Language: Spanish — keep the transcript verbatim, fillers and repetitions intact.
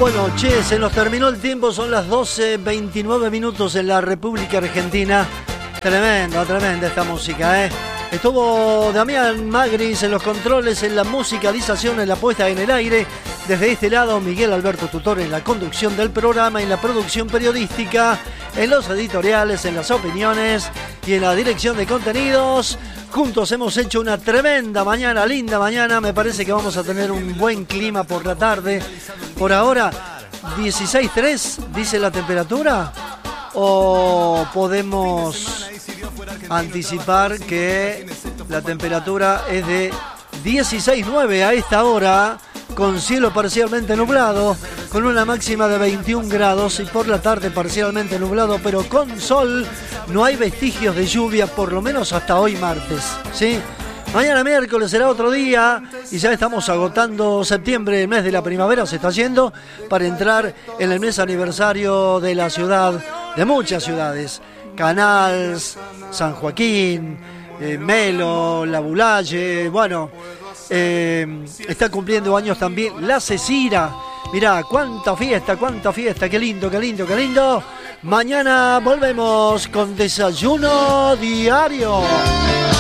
Bueno, che, se nos terminó el tiempo, son las doce veintinueve minutos en la República Argentina. Tremenda, tremenda esta música, ¿eh? Estuvo Damián Magris en los controles, en la musicalización, en la puesta en el aire. Desde este lado, Miguel Alberto Tutor en la conducción del programa, en la producción periodística, en los editoriales, en las opiniones y en la dirección de contenidos. Juntos hemos hecho una tremenda mañana, linda mañana. Me parece que vamos a tener un buen clima por la tarde. Por ahora, dieciséis punto tres, dice la temperatura. O podemos anticipar que la temperatura es de dieciséis punto nueve a esta hora, con cielo parcialmente nublado, con una máxima de veintiún grados y por la tarde parcialmente nublado, pero con sol. No hay vestigios de lluvia, por lo menos hasta hoy martes, ¿sí? Mañana miércoles será otro día y ya estamos agotando septiembre, el mes de la primavera se está yendo para entrar en el mes aniversario de la ciudad, de muchas ciudades. Canals, San Joaquín, eh, Melo, La Bulaye, bueno, eh, está cumpliendo años también La Cecira. Mirá, cuánta fiesta, cuánta fiesta, qué lindo, qué lindo, qué lindo. Mañana volvemos con Desayuno Diario.